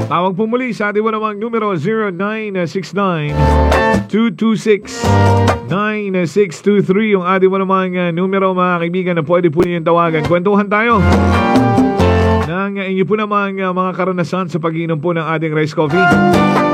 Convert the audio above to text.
Tawag po muli sa ating namang numero 0969-226-9623 yung ating namang numero mga kaibigan na pwede po niyo tawagan. Kwentuhan tayo ng inyo po namang mga karanasan sa pag-inom po ng ating rice coffee.